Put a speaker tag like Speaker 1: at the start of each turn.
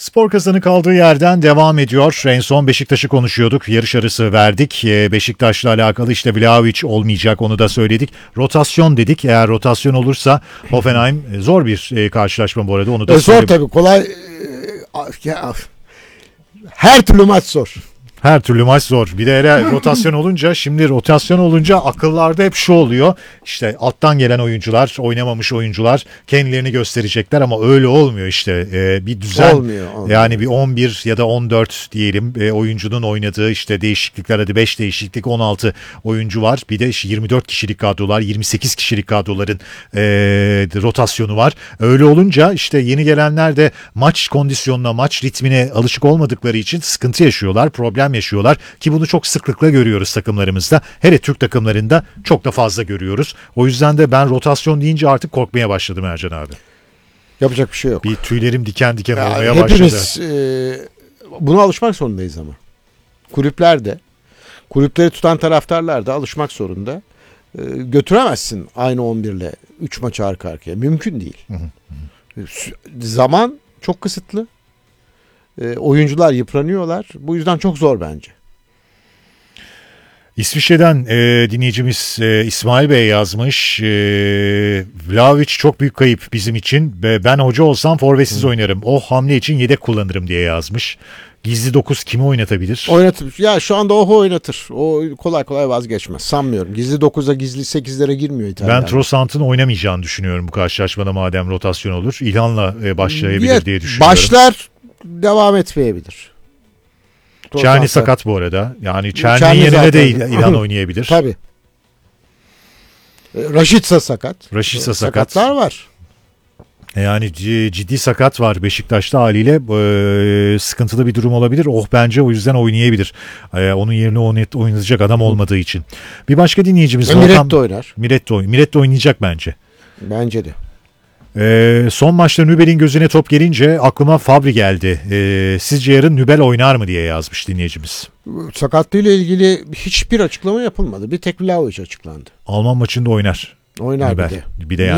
Speaker 1: Spor Kazanı kaldığı yerden devam ediyor. En son Beşiktaş'ı konuşuyorduk. Yarış arası verdik. Beşiktaş'la alakalı işte Vlahovic olmayacak, onu da söyledik. Rotasyon dedik. Eğer rotasyon olursa Hoffenheim zor bir karşılaşma bu arada. Onu da
Speaker 2: zor tabii, kolay. Her türlü maç zor.
Speaker 1: Her türlü maç zor. Bir de hele rotasyon olunca, şimdi rotasyon olunca akıllarda hep şu oluyor. İşte alttan gelen oyuncular, oynamamış oyuncular kendilerini gösterecekler ama öyle olmuyor işte. Bir düzen
Speaker 2: Olmuyor.
Speaker 1: Yani bir 11 ya da 14 diyelim oyuncunun oynadığı işte değişiklikler, hadi 5 değişiklik 16 oyuncu var. Bir de işte 24 kişilik kadrolar, 28 kişilik kadroların rotasyonu var. Öyle olunca işte yeni gelenler de maç kondisyonuna, maç ritmine alışık olmadıkları için sıkıntı yaşıyorlar, problem yaşıyorlar ki bunu çok sıklıkla görüyoruz takımlarımızda. Hele Türk takımlarında çok da fazla görüyoruz. O yüzden de ben rotasyon deyince artık korkmaya başladım Ercan abi.
Speaker 2: Yapacak bir şey yok.
Speaker 1: Bir tüylerim diken diken olmaya
Speaker 2: hepimiz,
Speaker 1: başladı.
Speaker 2: Buna alışmak zorundayız ama. Kulüpler de, kulüpleri tutan taraftarlar da alışmak zorunda. Götüremezsin aynı 11 ile 3 maçı arka arkaya. Mümkün değil. Zaman çok kısıtlı. Oyuncular yıpranıyorlar. Bu yüzden çok zor bence.
Speaker 1: İsviçre'den dinleyicimiz İsmail Bey yazmış. Vlahovic çok büyük kayıp bizim için. Ben hoca olsam forvetsiz oynarım. O hamle için yedek kullanırım diye yazmış. Gizli 9 kimi oynatabilir?
Speaker 2: Oynatır. Ya şu anda Oho oynatır. O kolay kolay vazgeçmez. Sanmıyorum. Gizli 9'a, gizli 8'lere girmiyor İtalyan.
Speaker 1: Ben Trossard'ın oynamayacağını düşünüyorum bu karşılaşmada madem rotasyon olur. İlhan'la başlayabilir diye düşünüyorum.
Speaker 2: Başlar, devam etmeyebilir.
Speaker 1: Çerni sakat bu arada. Yani Çerni'nin yerine
Speaker 2: zaten
Speaker 1: de İlhan oynayabilir.
Speaker 2: Tabii. Raşitsa sakat.
Speaker 1: Raşitsa sakat.
Speaker 2: Sakatlar var.
Speaker 1: Yani ciddi sakat var Beşiktaş'ta, haliyle sıkıntılı bir durum olabilir. Bence o yüzden oynayabilir. Onun yerine oynatacak adam olmadığı için. Bir başka dinleyicimiz
Speaker 2: Miret de oynar.
Speaker 1: Miret de oynayacak bence.
Speaker 2: Bence de.
Speaker 1: Son maçta Nübel'in gözüne top gelince aklıma Fabri geldi. Sizce yarın Nübel oynar mı diye yazmış dinleyicimiz.
Speaker 2: Sakatlığıyla ilgili hiçbir açıklama yapılmadı. Bir tek Vlahovic açıklandı.
Speaker 1: Alman maçında oynar.
Speaker 2: Oynar
Speaker 1: Nübel.
Speaker 2: bir de.
Speaker 1: Bir de yani.